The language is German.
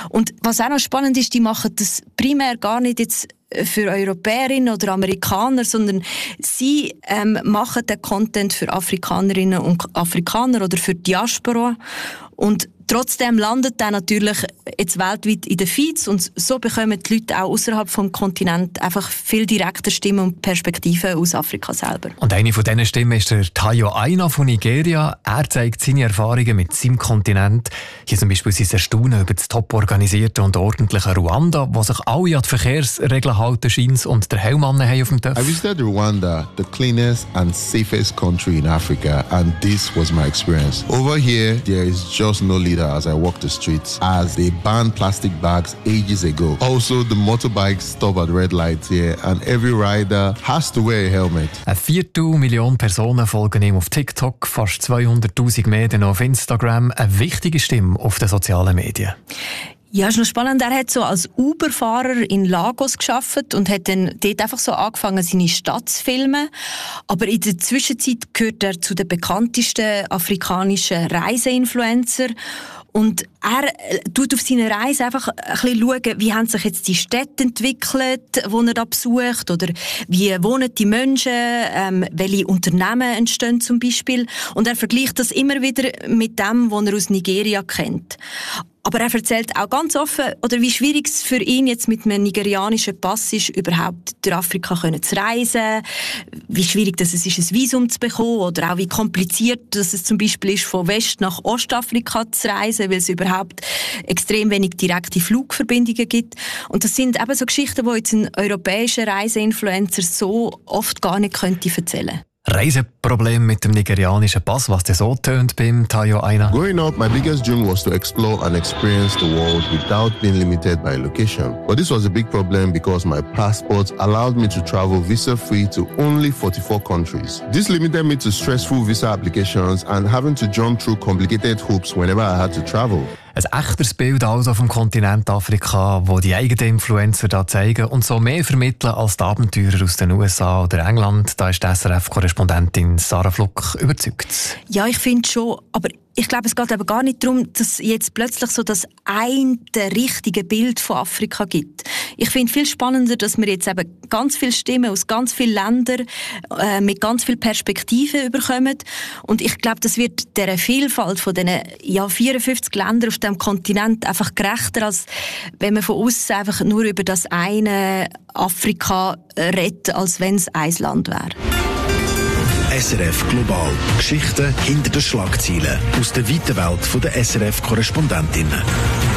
Und was auch noch spannend ist, die machen das primär gar nicht jetzt für Europäerinnen oder Amerikaner, sondern sie machen den Content für Afrikanerinnen und Afrikaner oder für Diaspora. Und trotzdem landet der natürlich jetzt weltweit in den Feeds und so bekommen die Leute auch außerhalb vom Kontinent einfach viel direkter Stimmen und Perspektiven aus Afrika selber. Und eine von diesen Stimmen ist der Tayo Aina von Nigeria. Er zeigt seine Erfahrungen mit seinem Kontinent. Hier zum Beispiel sein Erstaunen über das top organisierte und ordentliche Ruanda, wo sich alle an die Verkehrsregeln halten scheint und der Helm haben auf dem Töpf. I visited Rwanda, the cleanest and safest country in Africa, and this was my experience. Over here, there is just no leader as I walk the streets, as they banned plastic bags ages ago. Also, the motorbikes stop at red lights here, and every rider has to wear a helmet. 250.000 Personen folgen ihm auf TikTok, fast 200.000 Medien auf Instagram. Eine wichtige Stimme auf den sozialen Medien. Ja, ist noch spannend. Er hat so als Uber-Fahrer in Lagos gearbeitet und hat dann dort einfach so angefangen, seine Stadt zu filmen. Aber in der Zwischenzeit gehört er zu den bekanntesten afrikanischen Reiseinfluencer. Und er tut auf seiner Reise einfach ein bisschen schauen, wie haben sich jetzt die Städte entwickelt, die er da besucht, oder wie wohnen die Menschen, welche Unternehmen entstehen zum Beispiel. Und er vergleicht das immer wieder mit dem, was er aus Nigeria kennt. Aber er erzählt auch ganz offen, oder wie schwierig es für ihn jetzt mit einem nigerianischen Pass ist, überhaupt durch Afrika zu reisen, wie schwierig das ist, ein Visum zu bekommen, oder auch wie kompliziert dass es zum Beispiel ist, von West nach Ostafrika zu reisen, weil es überhaupt extrem wenig direkte Flugverbindungen gibt. Und das sind eben so Geschichten, die jetzt ein europäischer Reiseinfluencer so oft gar nicht könnte erzählen. Reiseproblem mit dem nigerianischen Pass, was der so tönt beim Tayo Aina. Growing up, my biggest dream was to explore and experience the world without being limited by location. But this was a big problem because my passport allowed me to travel visa-free to only 44 countries. This limited me to stressful visa applications and having to jump through complicated hoops whenever I had to travel. Ein echteres Bild also vom Kontinent Afrika, wo die eigenen Influencer da zeigen und so mehr vermitteln als die Abenteurer aus den USA oder England. Da ist die SRF-Korrespondentin Sarah Fluck überzeugt. Ja, ich finde schon, aber ich glaube, es geht eben gar nicht darum, dass jetzt plötzlich so das eine richtige Bild von Afrika gibt. Ich finde viel spannender, dass wir jetzt eben ganz viele Stimmen aus ganz vielen Ländern mit ganz vielen Perspektiven bekommen. Und ich glaube, das wird dieser Vielfalt von diesen 54 Ländern auf dem Kontinent einfach gerechter, als wenn man von außen einfach nur über das eine Afrika redet, als wenn es ein Land wäre. SRF Global. Geschichten hinter den Schlagzeilen aus der weiten Welt der SRF-Korrespondentinnen.